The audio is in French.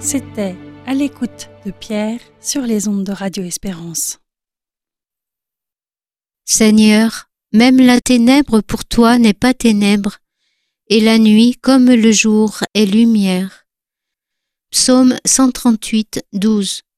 C'était À l'écoute de Pierre sur les ondes de Radio Espérance. Seigneur, même la ténèbre pour toi n'est pas ténèbre, et la nuit comme le jour est lumière. Psaume 138, 12.